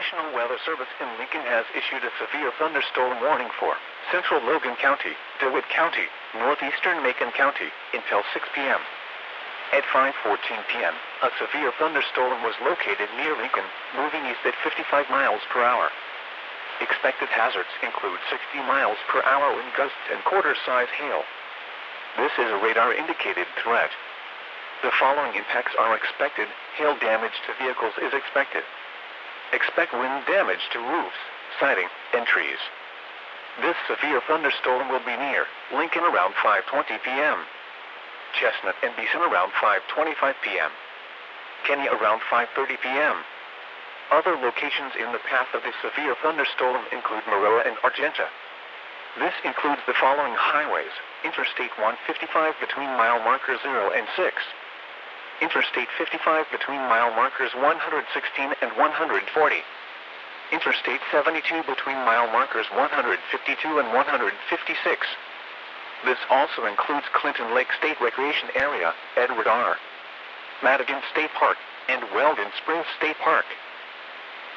National Weather Service in Lincoln has issued a severe thunderstorm warning for central Logan County, DeWitt County, northeastern Macon County, until 6 p.m. At 5:14 p.m., a severe thunderstorm was located near Lincoln, moving east at 55 miles per hour. Expected hazards include 60 miles per hour wind gusts and quarter-size hail. This is a radar-indicated threat. The following impacts are expected. Hail damage to vehicles is expected. Expect wind damage to roofs, siding, and trees. This severe thunderstorm will be near Lincoln around 5:20 p.m. Chestnut and Beeson around 5:25 p.m. Kenny around 5:30 p.m. Other locations in the path of this severe thunderstorm include Maroa and Argenta. This includes the following highways: Interstate 155 between mile markers 0 and 6. Interstate 55 between mile markers 116 and 140. Interstate 72 between mile markers 152 and 156. This also includes Clinton Lake State Recreation Area, Edward R. Madigan State Park, and Weldon Springs State Park.